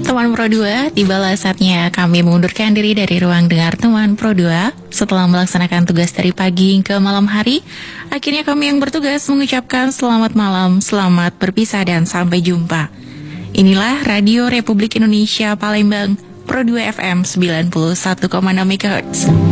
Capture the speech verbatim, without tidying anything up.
Teman Pro dua, tibalah saatnya kami mengundurkan diri dari ruang dengar Teman Pro dua. Setelah melaksanakan tugas dari pagi ke malam hari, akhirnya kami yang bertugas mengucapkan selamat malam, selamat berpisah dan sampai jumpa. Inilah Radio Republik Indonesia Palembang, Pro dua F M sembilan puluh satu koma enam megahertz.